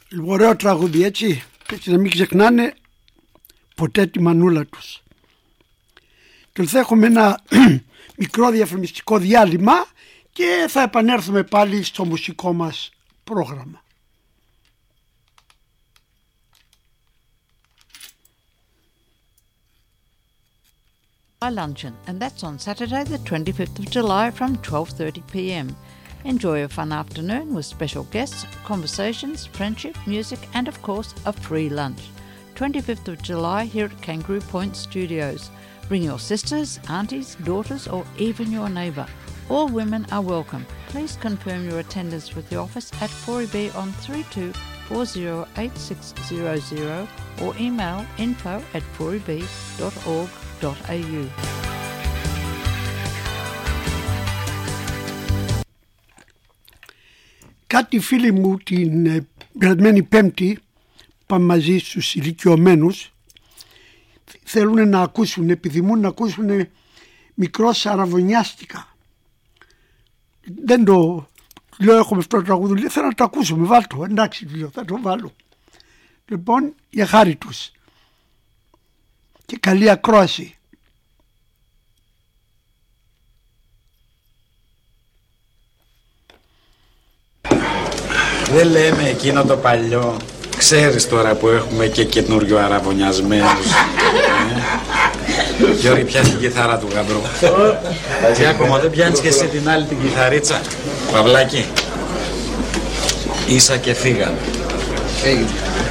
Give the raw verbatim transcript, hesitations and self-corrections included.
Ωραίο τραγούδι, έτσι. Έτσι να μην ξεχνάνε ποτέ τη μανούλα τους. Και θα έχουμε ένα μικρό διαφημιστικό διάλειμμα και θα επανέλθουμε πάλι στο μουσικό μας πρόγραμμα. Luncheon, and that's on Saturday the twenty-fifth of July from twelve thirty p m. Enjoy a fun afternoon with special guests, conversations, friendship, music and of course a free lunch. twenty-fifth of July here at Kangaroo Point Studios. Bring your sisters, aunties, daughters or even your neighbour. All women are welcome. Please confirm your attendance with the office at four E B on three two four zero eight six zero zero or email info at four e b dot org dot a u. Κάτι φίλοι μου την περασμένη Πέμπτη, πάμε μαζί στους ηλικιωμένους, θέλουν να ακούσουν, επιθυμούν να ακούσουν μικρό σαραβωνιάστικα. Δεν το λέω, έχουμε αυτό το τραγούδι, λέει, θέλω να το ακούσουμε, βάλ' το, εντάξει, λέω, θα το βάλω. Λοιπόν, για χάρη τους και καλή ακρόαση. Δεν λέμε εκείνο το παλιό. Ξέρεις τώρα που έχουμε και καινούριο αραβωνιασμένους. ε? Γιώργη, πιάσε την κιθάρα του γαμπρού. Διάκομο, δεν πιάνεις και εσύ την άλλη την κιθαρίτσα? Παυλάκι. Ίσα και φύγανε. Hey.